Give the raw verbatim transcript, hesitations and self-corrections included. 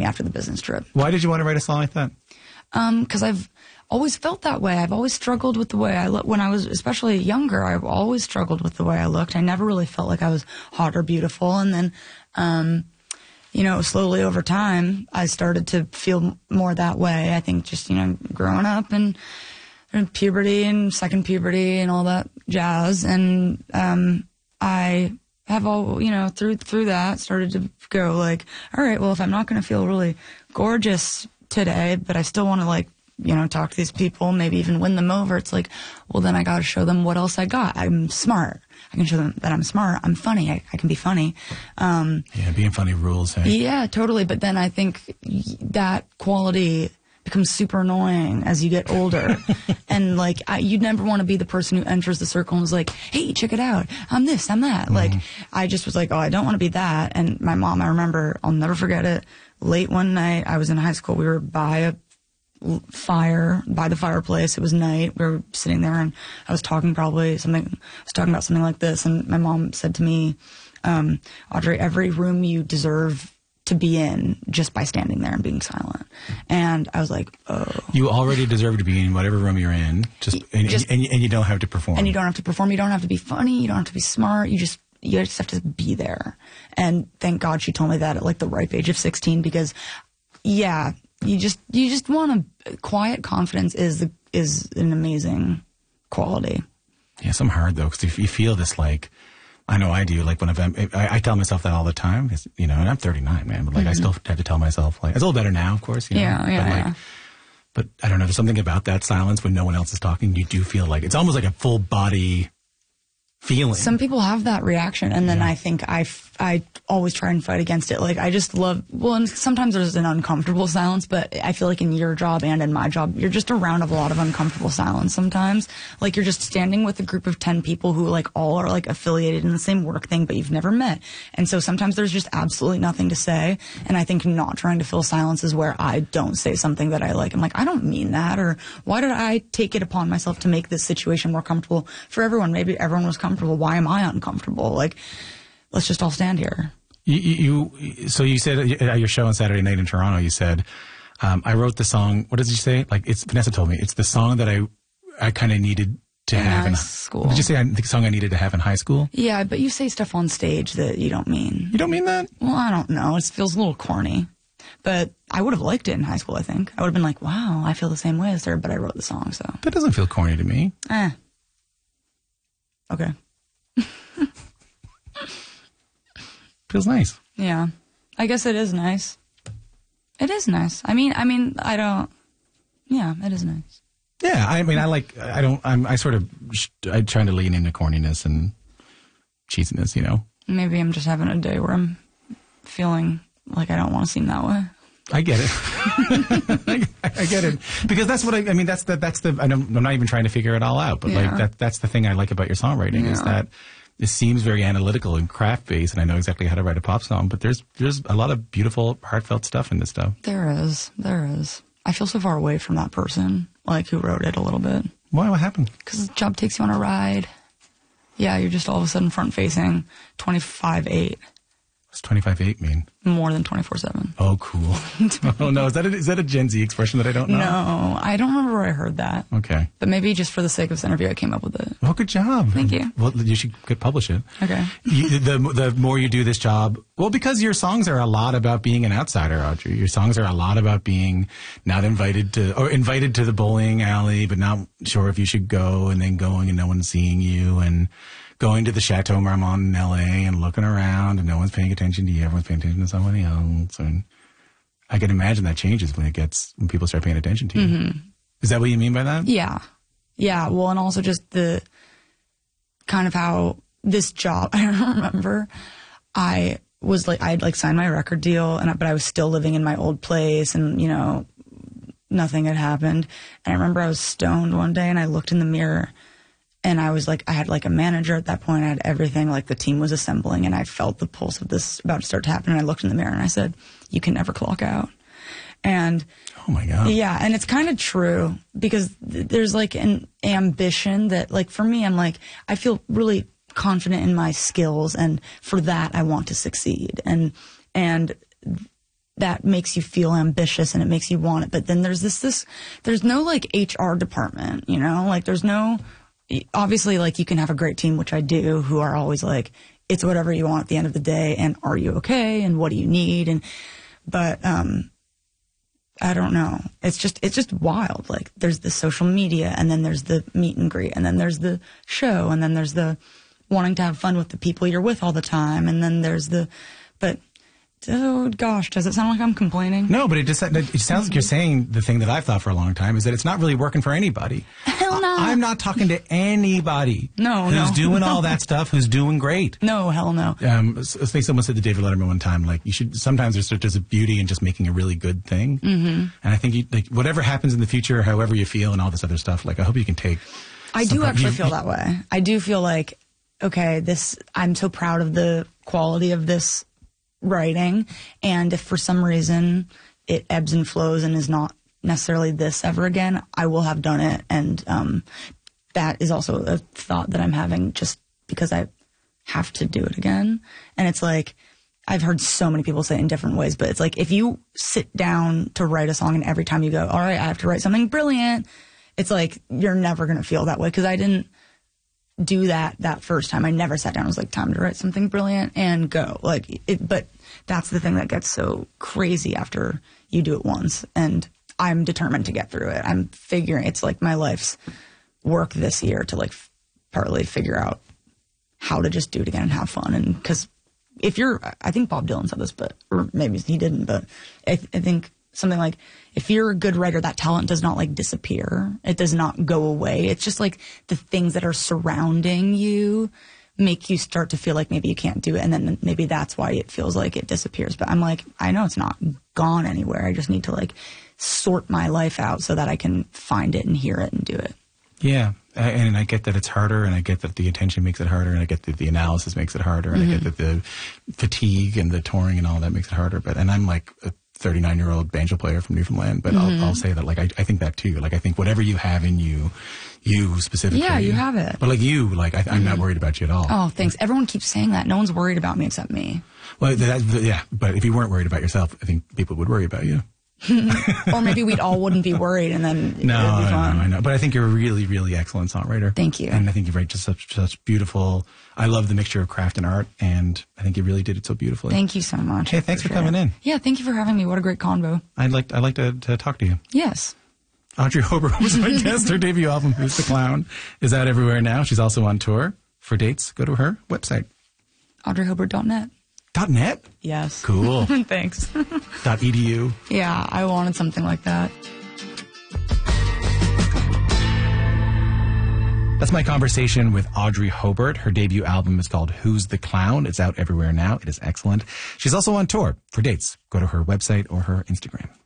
me after the business trip. Why did you want to write a song like that? Um, cause I've always felt that way. I've always struggled with the way I look. When I was especially younger, I've always struggled with the way I looked. I never really felt like I was hot or beautiful. And then, um, you know, slowly over time, I started to feel more that way. I think just, you know, growing up and, and puberty and second puberty and all that jazz. And, um, I have all, you know, through, through that started to go like, all right, well, if I'm not going to feel really gorgeous today, but I still want to like, you know, talk to these people, maybe even win them over. It's like, well, then I got to show them what else I got. I'm smart. I can show them that I'm smart. I'm funny. I, I can be funny. Um, yeah, being funny rules. Hey? Yeah, totally. But then I think that quality becomes super annoying as you get older. And like, I, you'd never want to be the person who enters the circle and is like, hey, check it out. I'm this, I'm that. Mm-hmm. Like, I just was like, oh, I don't want to be that. And my mom, I remember, I'll never forget it. Late one night, I was in high school. We were by a fire, by the fireplace. It was night. We were sitting there and I was talking probably something, I was talking about something like this. And my mom said to me, um, Audrey, every room you deserve to be in just by standing there and being silent. And I was like, oh. You already deserve to be in whatever room you're in. Just, and, just and, and you don't have to perform. And you don't have to perform. You don't have to be funny. You don't have to be smart. You just, you just have to be there. And thank God she told me that at like the ripe age of sixteen, because yeah, you just, you just want to, quiet confidence is, is an amazing quality. Yeah, some hard though, because if you feel this like, I know I do, like when I'm, I, I tell myself that all the time, you know, and I'm thirty-nine, man, but like mm-hmm. I still have to tell myself, like, it's a little better now, of course, you know, yeah, yeah, but like, yeah. But I don't know, there's something about that silence when no one else is talking, you do feel like, it's almost like a full body feeling. Some people have that reaction, and then yeah. I think I, f- I always try and fight against it. Like, I just love, well, and sometimes there's an uncomfortable silence, but I feel like in your job and in my job, you're just around a lot of uncomfortable silence sometimes. Like, you're just standing with a group of ten people who, like, all are, like, affiliated in the same work thing, but you've never met. And so sometimes there's just absolutely nothing to say, and I think not trying to fill silence is where I don't say something that I like. I'm like, I don't mean that, or why did I take it upon myself to make this situation more comfortable for everyone? Maybe everyone was comfortable. Why am I uncomfortable? Like, let's just all stand here. You, you, you so you said at your show on Saturday night in Toronto, you said, um, I wrote the song, what did you say? Like, it's, Vanessa told me, it's the song that I, I kind of needed to in have high in school. Did you say I, the song I needed to have in high school? Yeah, but you say stuff on stage that you don't mean. You don't mean that? Well, I don't know. It feels a little corny. But I would have liked it in high school, I think. I would have been like, wow, I feel the same way as her, but I wrote the song, so. That doesn't feel corny to me. Eh. Okay. Feels nice. Yeah. I guess it is nice. It is nice. I mean, I mean, I don't, yeah, it is nice. Yeah, I mean, I like, I don't, I'm, I sort of, I try to lean into corniness and cheesiness, you know? Maybe I'm just having a day where I'm feeling like I don't want to seem that way. I get it. I, I get it. Because that's what I, I mean, that's the, that's the, I'm not even trying to figure it all out, but yeah. like that, that's the thing I like about your songwriting yeah. is that it seems very analytical and craft based, and I know exactly how to write a pop song, but there's, there's a lot of beautiful, heartfelt stuff in this stuff. There is. There is. I feel so far away from that person, like, who wrote it a little bit. Why? What happened? Because the job takes you on a ride. Yeah, you're just all of a sudden front facing twenty-five eight. What's twenty-five eight mean? More than twenty-four seven. Oh, cool. Oh, no. Is that, a, is that a Gen Z expression that I don't know? No, I don't remember where I heard that. Okay. But maybe just for the sake of this interview, I came up with it. Oh, good job. Thank you. Well, you should publish it. Okay. You, the, the more you do this job, well, because your songs are a lot about being an outsider, Audrey. Your songs are a lot about being not invited to, or invited to the bowling alley, but not sure if you should go, and then going and no one's seeing you, and going to the Chateau Marmont in L A and looking around and no one's paying attention to you. Everyone's paying attention to somebody else. And I can imagine that changes when it gets, when people start paying attention to you. Mm-hmm. Is that what you mean by that? Yeah. Yeah. Well, and also just the kind of how this job, I remember I was like, I had like signed my record deal, and but I was still living in my old place, and, you know, nothing had happened. And I remember I was stoned one day and I looked in the mirror. And I was like, I had like a manager at that point. I had everything, like the team was assembling, and I felt the pulse of this about to start to happen. And I looked in the mirror and I said, you can never clock out. And oh my God. Yeah. And it's kind of true, because th- there's like an ambition that, like, for me, I'm like, I feel really confident in my skills, and for that I want to succeed. And, and that makes you feel ambitious and it makes you want it. But then there's this, this, there's no like H R department, you know, like there's no, obviously like you can have a great team, which I do, who are always like, it's whatever you want at the end of the day. And are you okay? And what do you need? And, but, um, I don't know. It's just, it's just wild. Like there's the social media and then there's the meet and greet and then there's the show and then there's the wanting to have fun with the people you're with all the time. And then there's the, but oh gosh, does it sound like I'm complaining? No, but it just it sounds like you're saying the thing that I've thought for a long time is that it's not really working for anybody. Hell no. I, I'm not talking to anybody. No, who's no. doing no. all that stuff, who's doing great. No, hell no. Um, I think someone said to David Letterman one time, like, you should, sometimes there's there's a beauty in just making a really good thing. Mm-hmm. And I think you, like, whatever happens in the future, however you feel and all this other stuff, like, I hope you can take. I do part, actually you, feel that way. I do feel like, okay, this, I'm so proud of the quality of this writing, and if for some reason it ebbs and flows and is not necessarily this ever again, I will have done it. And um, that is also a thought that I'm having just because I have to do it again. And it's like, I've heard so many people say it in different ways, but it's like if you sit down to write a song and every time you go, all right, I have to write something brilliant, it's like you're never going to feel that way, because I didn't do that that first time. I never sat down and was like, time to write something brilliant and go. Like it, but that's the thing that gets so crazy after you do it once. And I'm determined to get through it. I'm figuring, it's like my life's work this year to like f- partly figure out how to just do it again and have fun. And because if you're, I think Bob Dylan said this, but, or maybe he didn't, but I, th- I think something like, if you're a good writer, that talent does not like disappear. It does not go away. It's just like the things that are surrounding you make you start to feel like maybe you can't do it. And then maybe that's why it feels like it disappears. But I'm like, I know it's not gone anywhere. I just need to like sort my life out so that I can find it and hear it and do it. Yeah. And I get that it's harder, and I get that the attention makes it harder, and I get that the analysis makes it harder, and mm-hmm. I get that the fatigue and the touring and all that makes it harder. But, and I'm like a thirty-nine year old banjo player from Newfoundland, but mm-hmm. I'll, I'll say that like, I, I think that too. Like, I think whatever you have in you, you specifically. Yeah, you have it. But like you, like, I, I'm mm-hmm. not worried about you at all. Oh, thanks. Everyone keeps saying that. No one's worried about me except me. Well, that, yeah, but if you weren't worried about yourself, I think people would worry about you. Or maybe we all wouldn't be worried, and then no, it'd be fun. I know, I know. But I think you're a really, really excellent songwriter. Thank you. And I think you write just such, such beautiful. I love the mixture of craft and art, and I think you really did it so beautifully. Thank you so much. Hey, thanks for coming in. Yeah, thank you for having me. What a great convo. I'd like, I'd like to, to talk to you. Yes. Audrey Hobart was my guest. Her debut album, Who's the Clown, is out everywhere now. She's also on tour. For dates, go to her website. audrey hobart dot net. Dot net? Yes. Cool. Thanks. Dot edu. Yeah, I wanted something like that. That's my conversation with Audrey Hobart. Her debut album is called Who's the Clown? It's out everywhere now. It is excellent. She's also on tour. For dates, go to her website or her Instagram.